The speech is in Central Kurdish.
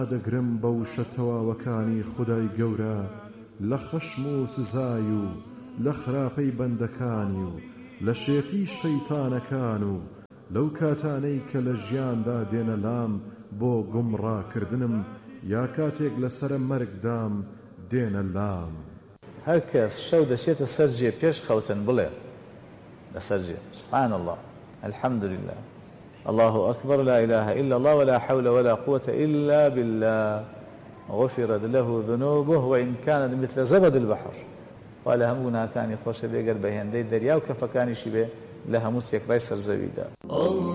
دەگرم بەو شەتەواوەکانی خودای گەورە لە خەشم و سزای و لە خراپەی بەندەکانی و لە شێتی شەیتانەکان و لەو کاتانەی کە لە ژیاندا دێنە لام بۆ گومڕاکردنم یا کاتێک لەسرە مەرگدام دێنە لام. هەر کەس شەو دەچێتە سەر جێ پێش خەوتن بڵێ لەسەر جێ سبحان الله الحمد لله الله أكبر لا إله إلا الله ولا حول ولا قوة إلا بالله غفرت له ذنوبه وإن كانت مثل زبد البحر ولا همونا كان يخش بيقر بهندي دريا وكفكاني شبه لها مستيك ريسر زبيدا